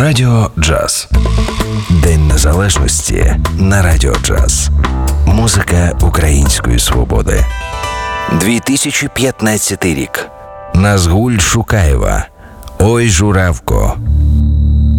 Радіо Джаз. День Незалежності на Радіо Джаз. Музика української свободи. 2015 рік. Назгуль Шукаєва. Ой, журавко.